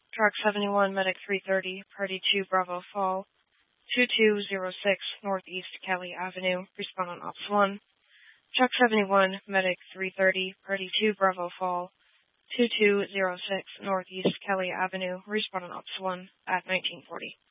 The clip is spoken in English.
Truck 71, Medic 330, Party 2, Bravo Fall, 2206 Northeast Kelly Avenue, respond on Ops 1. Truck 71, Medic 330, Party 2, Bravo Fall, 2206 Northeast Kelly Avenue, respond on Ops 1 at 1940.